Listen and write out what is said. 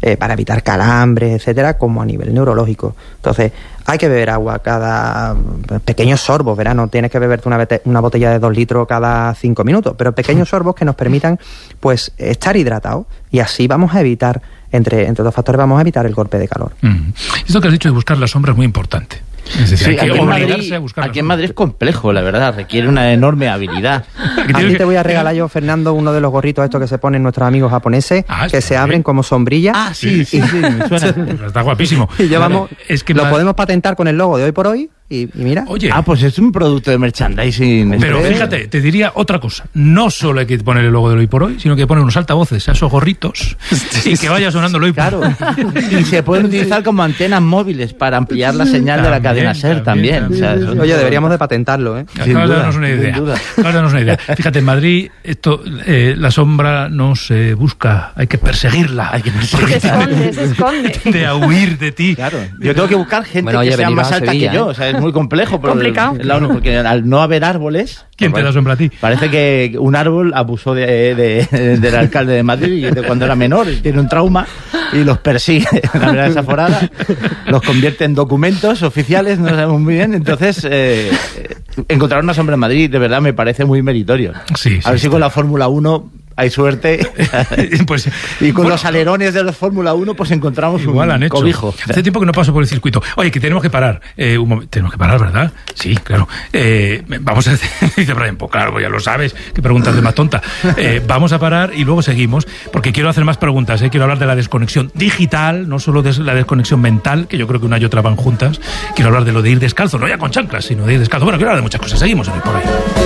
para evitar calambres, etcétera, como a nivel neurológico. Entonces, hay que beber agua cada pequeños sorbos, ¿verdad? No tienes que beberte una botella de 2 litros cada 5 minutos, pero pequeños sorbos que nos permitan, pues, estar hidratados, y así vamos a evitar, entre otros factores, vamos a evitar el golpe de calor. Esto que has dicho de buscar la sombra es muy importante. Es decir, sí, hay que obligarse a buscar. Aquí en Madrid es complejo, la verdad, requiere una enorme habilidad. A ti te voy a regalar yo, Fernando, uno de los gorritos estos que se ponen nuestros amigos japoneses, que se abren como sombrilla. Ah, sí, me suena. Está guapísimo. Y llevamos, es que lo podemos patentar con el logo de Hoy por Hoy. Y mira. Oye. Pues es un producto de merchandising. Pero fíjate, te diría otra cosa. No solo hay que poner el logo del Hoy por Hoy, sino que poner unos altavoces a esos gorritos y que vaya sonando el Hoy por Hoy. Y se pueden utilizar como antenas móviles para ampliar la señal de la cadena SER también. O sea, oye, deberíamos de patentarlo, ¿eh? Acabas de darnos una idea. Fíjate, en Madrid la sombra no se busca, hay que perseguirla. Se esconde. De huir de ti. Claro. Yo tengo que buscar gente que sea más alta que yo. O sea, es muy complejo. Complicado. Porque al no haber árboles... ¿Quién te da sombra a ti? Parece que un árbol abusó del alcalde de Madrid y de cuando era menor, tiene un trauma y los persigue de manera desaforada, los convierte en documentos oficiales, no sabemos muy bien. Entonces, encontrar una sombra en Madrid de verdad me parece muy meritorio. Sí, a ver si con la Fórmula 1 hay suerte. Pues, y con los alerones de la Fórmula 1 pues encontramos igual un cobijo. Hace tiempo que no paso por el circuito. Oye, que tenemos que parar. Tenemos que parar, ¿verdad? Sí, claro. Vamos a hacer... Dice Brian, pues claro, ya lo sabes. Qué preguntas de más tonta. Vamos a parar y luego seguimos, porque quiero hacer más preguntas. Quiero hablar de la desconexión digital, no solo de la desconexión mental, que yo creo que una y otra van juntas. Quiero hablar de lo de ir descalzo, no ya con chanclas, sino de ir descalzo. Bueno, quiero hablar de muchas cosas. Seguimos en Hoy por Hoy.